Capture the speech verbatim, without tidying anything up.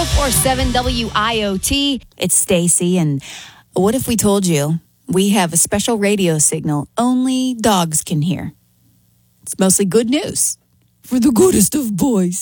oh four seven W I O T. It's Stacy, and what if we told you we have a special radio signal only dogs can hear? It's mostly good news for the goodest of boys.